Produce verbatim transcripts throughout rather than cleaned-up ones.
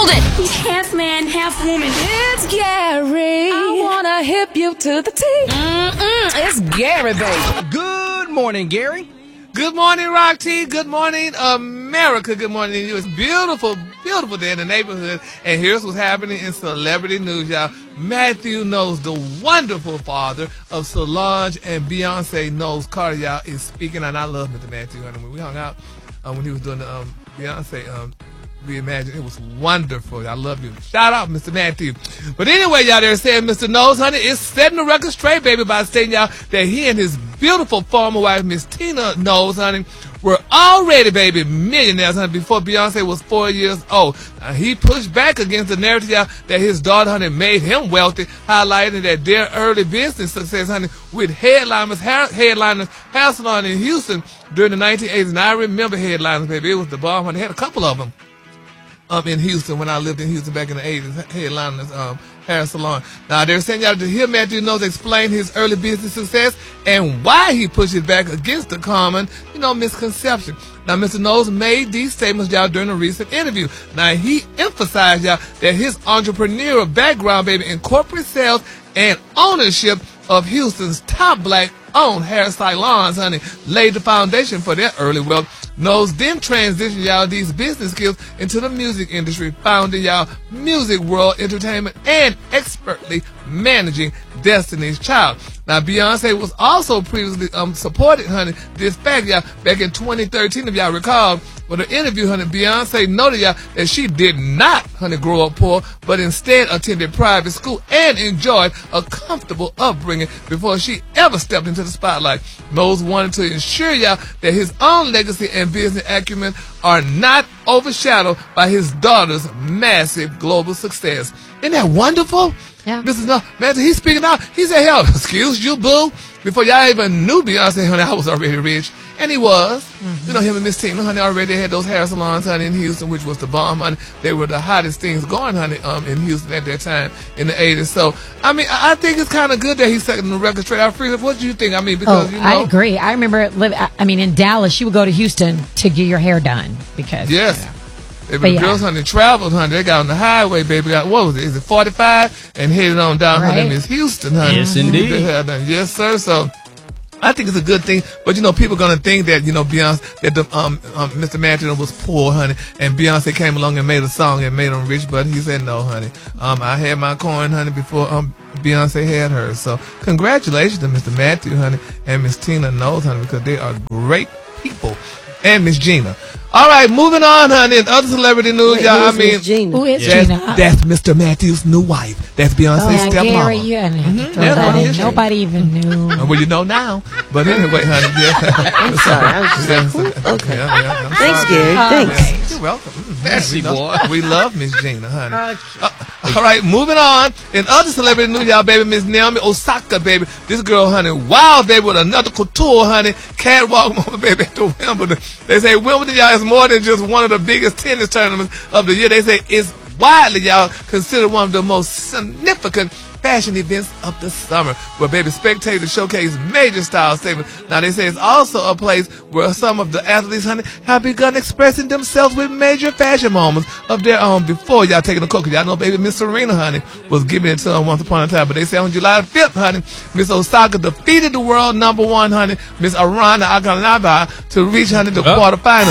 Hold it! He's half man, half woman. It's Gary. I wanna hip you to the T. Mm-mm, it's Gary, baby. Good morning, Gary. Good morning, Rock T. Good morning, America. Good morning to you. It's beautiful, beautiful day in the neighborhood. And here's what's happening in celebrity news, y'all. Matthew Knowles, the wonderful father of Solange and Beyonce Knowles Carter, y'all, is speaking. And I love Mister Matthew. And when we hung out, um, when he was doing the um, Beyonce um, Reimagine, it was wonderful. I love you. Shout out, Mister Matthew. But anyway, y'all, they're saying Mister Knowles, honey, is setting the record straight, baby, by stating, y'all, that he and his beautiful former wife, Miss Tina Knowles, honey, were already, baby, millionaires, honey, before Beyonce was four years old. Now, he pushed back against the narrative, y'all, that his daughter, honey, made him wealthy, highlighting that their early business success, honey, with headliners, hair, headliners, hair salon in Houston during the nineteen eighties. And I remember headliners, baby. It was the bomb, honey. They had a couple of them. Um, in Houston, when I lived in Houston back in the eighties, headlining um, hair salon. Now, they're saying y'all to hear Matthew Knowles explain his early business success and why he pushes back against the common, you know, misconception. Now, Mister Knowles made these statements, y'all, during a recent interview. Now, he emphasized, y'all, that his entrepreneurial background, baby, in corporate sales and ownership of Houston's top black-owned hair salons, honey, laid the foundation for their early wealth. Knowles then transitioned, y'all, these business skills into the music industry, founding, y'all, Music World Entertainment and expertly managing Destiny's Child. Now, Beyonce was also previously um, supported, honey, this fact, y'all, back in twenty thirteen, if y'all recall, with an interview, honey, Beyonce noted, y'all, that she did not, honey, grow up poor, but instead attended private school and enjoyed a comfortable upbringing before she ever stepped into the spotlight. Knowles wanted to ensure, y'all, that his own legacy and business acumen are not overshadowed by his daughter's massive global success. Isn't that wonderful? Yeah. Missus No, man, he's speaking out. He said, hell, excuse you, boo. Before y'all even knew Beyonce, honey, I was already rich. And he was. Mm-hmm. You know, him and Miss Tina, honey, already had those hair salons, honey, in Houston, which was the bomb, honey. They were the hottest things going, honey, um, in Houston at that time in the eighties. So, I mean, I, I think it's kind of good that he's setting the record straight. I free. What do you think? I mean, because, oh, you know. I agree. I remember, live, I mean, in Dallas, you would go to Houston to get your hair done because. Yes. You know. They But the yeah. girls, honey, traveled, honey. They got on the highway, baby. Got, what was it? Is it forty-five? And headed on down, Right. honey, Miss Houston, honey. Yes, indeed. They had done. Yes, sir. So, I think it's a good thing. But, you know, people are going to think that, you know, Beyonce, that the, um, um, Mister Matthew was poor, honey. And Beyonce came along and made a song and made him rich. But he said, no, honey. Um, I had my coin, honey, before um Beyonce had hers. So, congratulations to Mister Matthew, honey, and Miss Tina Knowles, honey, because they are great people. And Miss Gina. All right, moving on, honey. In other celebrity news, Wait, y'all, I who's mean, Miss Gina? Who is that's, Gina? that's Mister Matthews' new wife. That's Beyonce's Oh, stepmama. Gary, you hadn't have to throw Yeah, that no, in. it's- Nobody even knew. Uh, Well, you know now. But anyway, honey, yeah. I'm sorry. I was just like, who? Okay. Yeah, yeah, I'm Thanks, sorry. Gary. Oh, Thanks. okay. You're welcome. Mm, Fancy we know- boy. We love Miss Gina, honey. Uh, all right, moving on. In other celebrity news, y'all, baby, Miss Naomi Osaka, baby. This girl, honey, wild, baby, with another couture, honey. Catwalk moment, baby, at the Wimbledon. They say Wimbledon, y'all, is more than just one of the biggest tennis tournaments of the year. They say it's widely, y'all, considered one of the most significant fashion events of the summer, where baby spectators showcase major style statements. Now they say it's also a place where some of the athletes, honey, have begun expressing themselves with major fashion moments of their own before y'all taking a cook. Y'all know baby Miss Serena, honey, was giving it to them once upon a time. But they say on July fifth, honey, Miss Osaka defeated the world number one, honey, Miss Arana Akanaba, to reach, honey, the Oh. quarterfinals.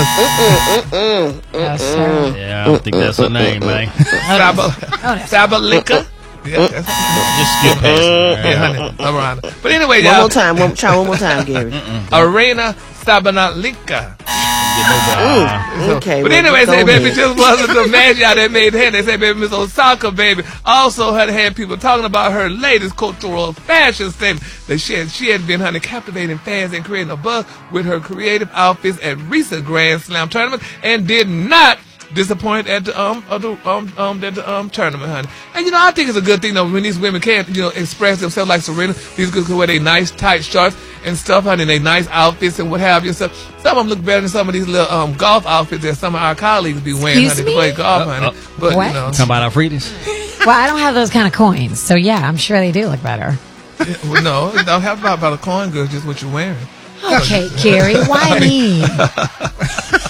Yes, sir. Yeah, I don't think that's her name, man. Saba- Sabalenka. Yeah, that's Just skip past it. yeah, honey, Arana. But anyway, One y'all, more time. One, try one more time, Gary. Arena Sabalenka. So, Okay. but well, anyway, go say, baby, ahead. just wasn't the magic out that made head. They say, baby, Miss Osaka, baby, also had had people talking about her latest cultural fashion statement. That she had, she had been, honey, captivating fans and creating a buzz with her creative outfits at recent Grand Slam tournaments, and did not disappoint at the um of the um um at the um tournament, honey. And you know, I think it's a good thing though when these women can't, you know, express themselves like Serena. These girls can wear their nice tight shorts and stuff, honey, and they nice outfits and what have you. So some of them look better than some of these little um golf outfits that some of our colleagues be wearing, Excuse honey, me? to play golf, Uh, honey. uh, but what? you know, Talking about Alfreda's. Well, I don't have those kind of coins, so yeah, I'm sure they do look better. well, no, it don't have about about a coin, girl, just what you're wearing. Okay, Gary, why me?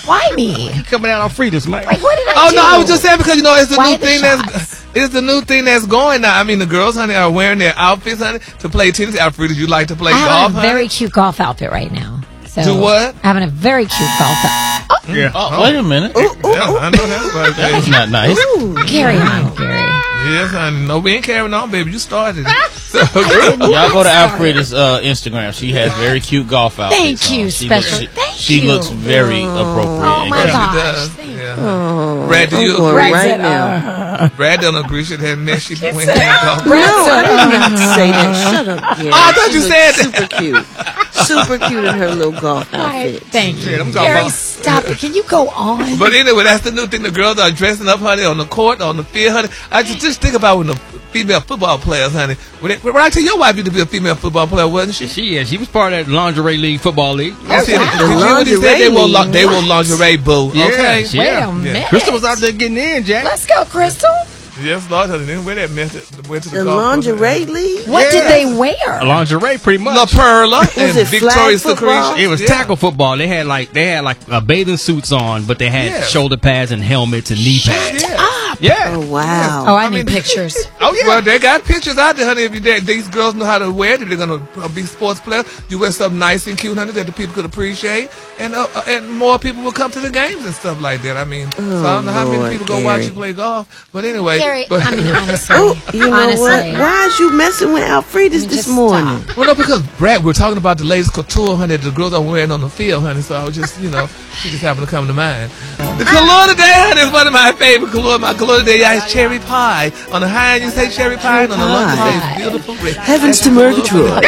Why me? Coming out on Frida's, man. Like, what did I Oh do? no, I was just saying because you know it's the Why new the thing shots? that's it's the new thing that's going now. I mean, the girls, honey, are wearing their outfits, honey, to play tennis. Alfreda, you like to play I have golf, a honey? very cute golf outfit right now. So Do what? Having a very cute golf outfit. Oh, Yeah. Oh, wait a minute. Yeah, I know that's right, baby. That's not nice. carry on, Gary. Yes, honey. No, we ain't carrying on, baby. You started it. So, Y'all go to Alfreda's uh, Instagram. She has very cute golf outfits. Thank you, on. She special. Looks, she, Thank she you. looks very appropriate. Oh, and my cute. God. she does. Thank Yeah. Brad, do I'm you going agree? right said, now. Brad don't agree. She had mess. She went in golf. No, I didn't mean to say that. Shut up, Gary. Oh, I thought She you looks said super cute. Super cute in her little golf Right. outfit. Thank you. Yeah, I'm talking Gary, about- stop it. Can you go on? But anyway, that's the new thing. The girls are dressing up, honey, on the court, on the field, honey. I just, just think about when the female football players, honey. When they, when I tell your wife used to be a female football player, wasn't she? She is. She was part of that lingerie league, football league. Yes, wow. did you hear what he said? lingerie They wore, lo- league. they wore lingerie, boo. Yeah, Okay. she- Wait Yeah. a minute. Crystal was out there getting in, Jack. Let's go, Crystal. Yes, Lord, honey. Then wear that mess. that Went to the, The golf course. lingerie league? What did they wear? Lingerie, pretty La much. Perla and it Victoria's flag Secret. football? It was Yeah. tackle football. They had like they had like uh, bathing suits on, but they had Yeah. shoulder pads and helmets and knee pads. Yeah. Yeah. Oh, wow. Oh, I, I need mean- pictures. Oh yeah. Well, they got pictures out there, honey. If you did, these girls know how to wear it, if they're gonna uh, be sports players, you wear something nice and cute, honey, that the people could appreciate, and uh, uh, and more people will come to the games and stuff like that. I mean, so I don't know how many Lord, people go watch Gary. you play golf, but anyway. Gary, but, I mean, honestly. Oh, you know honestly. what? Why is you messing with Alfreda's You this just morning? stop. well, no, because Brad, we're talking about the latest couture, honey, that the girls are wearing on the field, honey. So I was just, you know, she just happened to come to mind. The color today, honey, is one of my favorite color. My color today is cherry pie. On the high end, you say cherry pie, and on the low end, you say it's beautiful red. Heavens to Murgatroyd.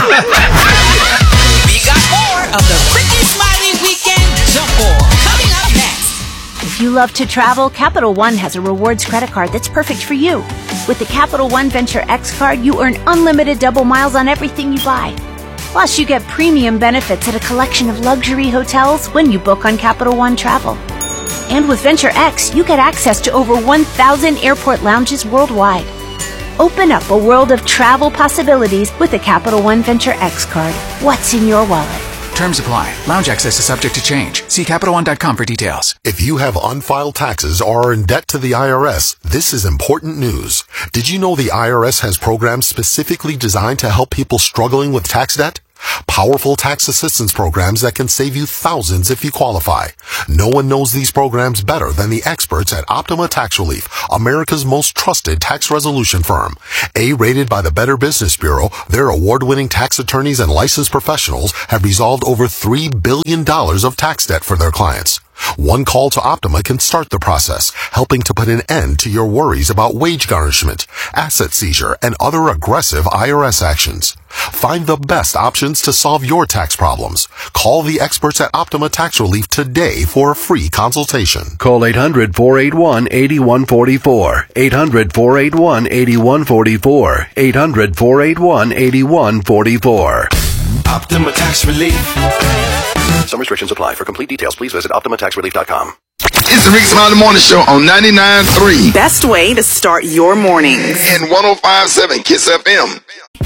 We got more of the Brittany Smiley Weekend Jump Ball coming up next. If you love to travel, Capital One has a rewards credit card that's perfect for you. With the Capital One Venture X card, you earn unlimited double miles on everything you buy. Plus, you get premium benefits at a collection of luxury hotels when you book on Capital One Travel. And with Venture X, you get access to over one thousand airport lounges worldwide. Open up a world of travel possibilities with the Capital One Venture X card. What's in your wallet? Terms apply. Lounge access is subject to change. See Capital One dot com for details. If you have unfiled taxes or are in debt to the I R S, this is important news. Did you know the I R S has programs specifically designed to help people struggling with tax debt? Powerful tax assistance programs that can save you thousands if you qualify. No one knows these programs better than the experts at Optima Tax Relief, America's most trusted tax resolution firm. A-rated by the Better Business Bureau, their award-winning tax attorneys and licensed professionals have resolved over three billion dollars of tax debt for their clients. One call to Optima can start the process, helping to put an end to your worries about wage garnishment, asset seizure, and other aggressive I R S actions. Find the best options to solve your tax problems. Call the experts at Optima Tax Relief today for a free consultation. Call eight hundred, four eight one, eight one four four. eight hundred, four eight one, eight one four four. eight hundred, four eight one, eight one four four. Optima Tax Relief. Some restrictions apply. For complete details, please visit Optima Tax Relief dot com. It's the Rick Smiley Morning Show on ninety-nine point three Best way to start your mornings. and one oh five point seven Kiss F M.